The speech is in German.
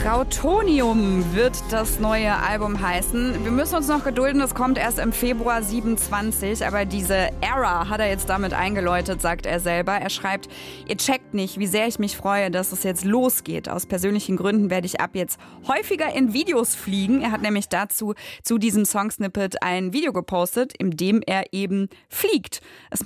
Trautonium wird das neue Album heißen. Wir müssen uns noch gedulden, das kommt erst im Februar 27, aber diese Era hat er jetzt damit eingeläutet, sagt er selber. Er schreibt, ihr checkt nicht, wie sehr ich mich freue, dass es jetzt losgeht. Aus persönlichen Gründen werde ich ab jetzt häufiger in Videos fliegen. Er hat nämlich dazu zu diesem Songsnippet ein Video gepostet, in dem er eben fliegt. Es